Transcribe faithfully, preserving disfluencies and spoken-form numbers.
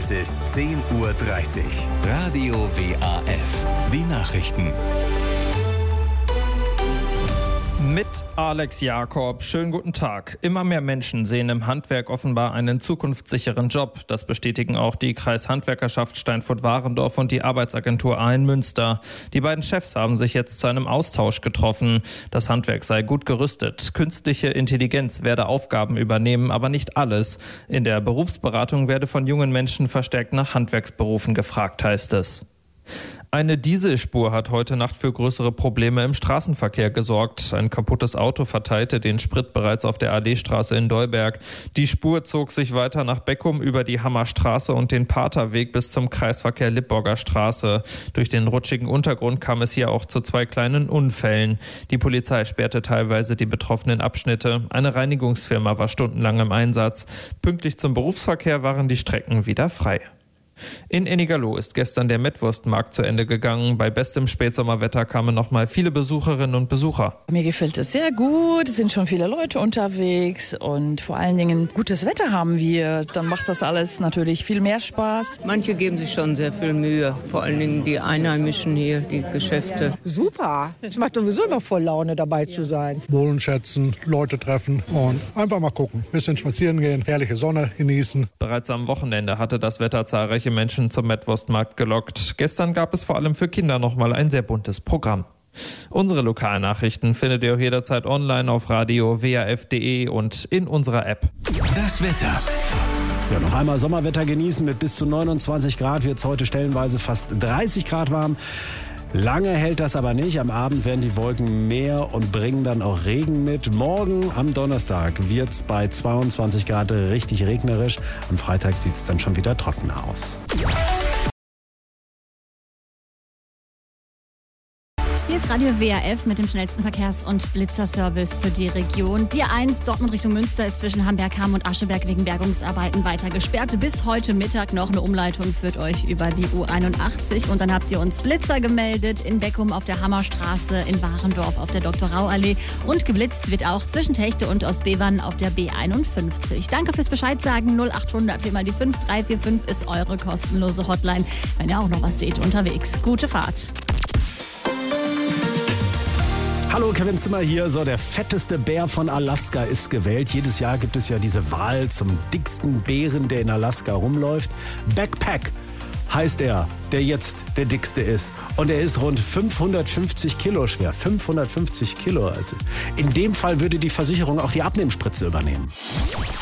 Es ist zehn Uhr dreißig. Radio W A F. Die Nachrichten. Mit Alex Jakob. Schönen guten Tag. Immer mehr Menschen sehen im Handwerk offenbar einen zukunftssicheren Job. Das bestätigen auch die Kreishandwerkerschaft Steinfurt-Warendorf und die Arbeitsagentur Aalen-Münster. Die beiden Chefs haben sich jetzt zu einem Austausch getroffen. Das Handwerk sei gut gerüstet. Künstliche Intelligenz werde Aufgaben übernehmen, aber nicht alles. In der Berufsberatung werde von jungen Menschen verstärkt nach Handwerksberufen gefragt, heißt es. Eine Dieselspur hat heute Nacht für größere Probleme im Straßenverkehr gesorgt. Ein kaputtes Auto verteilte den Sprit bereits auf der A D-Straße in Deuberg. Die Spur zog sich weiter nach Beckum über die Hammerstraße und den Paterweg bis zum Kreisverkehr Lippborger Straße. Durch den rutschigen Untergrund kam es hier auch zu zwei kleinen Unfällen. Die Polizei sperrte teilweise die betroffenen Abschnitte. Eine Reinigungsfirma war stundenlang im Einsatz. Pünktlich zum Berufsverkehr waren die Strecken wieder frei. In Ennigerloh ist gestern der Mettwurstmarkt zu Ende gegangen. Bei bestem Spätsommerwetter kamen noch mal viele Besucherinnen und Besucher. Mir gefällt es sehr gut. Es sind schon viele Leute unterwegs und vor allen Dingen gutes Wetter haben wir. Dann macht das alles natürlich viel mehr Spaß. Manche geben sich schon sehr viel Mühe, vor allen Dingen die Einheimischen hier, die Geschäfte. Super. Es macht sowieso immer voll Laune, dabei zu sein. Wohlen schätzen, Leute treffen und einfach mal gucken. Bisschen spazieren gehen, herrliche Sonne genießen. Bereits am Wochenende hatte das Wetter zahlreiche Menschen zum Mettwurstmarkt gelockt. Gestern gab es vor allem für Kinder nochmal ein sehr buntes Programm. Unsere Lokalnachrichten findet ihr auch jederzeit online auf radio w a f punkt d e und in unserer App. Das Wetter. Ja, noch einmal Sommerwetter genießen. Mit bis zu neunundzwanzig Grad wird es heute stellenweise fast dreißig Grad warm. Lange hält das aber nicht. Am Abend werden die Wolken mehr und bringen dann auch Regen mit. Morgen am Donnerstag wird es bei zweiundzwanzig Grad richtig regnerisch. Am Freitag sieht es dann schon wieder trockener aus. Hier ist Radio W A F mit dem schnellsten Verkehrs- und Blitzerservice für die Region. Die A eins Dortmund Richtung Münster ist zwischen Hamberg-Hamm und Ascheberg wegen Bergungsarbeiten weiter gesperrt. Bis heute Mittag noch eine Umleitung führt euch über die U einundachtzig. Und dann habt ihr uns Blitzer gemeldet in Beckum auf der Hammerstraße, in Warendorf auf der Doktor-Rau-Allee. Und geblitzt wird auch zwischen Techte und Ostbevern auf der B einundfünfzig. Danke fürs Bescheid sagen. null achthundert vier mal die fünf drei vier fünf ist eure kostenlose Hotline, wenn ihr auch noch was seht unterwegs. Gute Fahrt. Hallo, Kevin Zimmer hier. So, der fetteste Bär von Alaska ist gewählt. Jedes Jahr gibt es ja diese Wahl zum dicksten Bären, der in Alaska rumläuft. Backpack heißt er, der jetzt der dickste ist. Und er ist rund fünfhundertfünfzig Kilo schwer. fünfhundertfünfzig Kilo. Also in dem Fall würde die Versicherung auch die Abnehmspritze übernehmen.